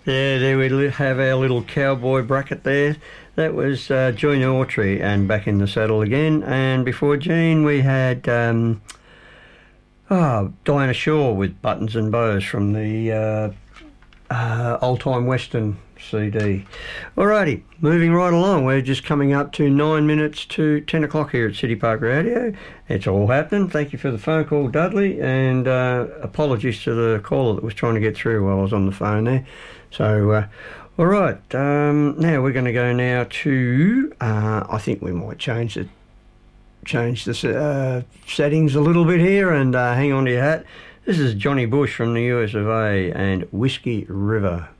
Yeah, there we have our little cowboy bracket there. That was Gene Autry and Back in the Saddle Again. And before Gene, we had Diana Shaw with Buttons and Bows from the Old Time Western CD. Alrighty, moving right along. We're just coming up to 9 minutes to 10 o'clock here at City Park Radio. It's all happening. Thank you for the phone call, Dudley, and apologies to the caller that was trying to get through while I was on the phone there. So, all right, now we're going to go now to, I think we might change the settings a little bit here, and hang on to your hat. This is Johnny Bush from the US of A and Whiskey River.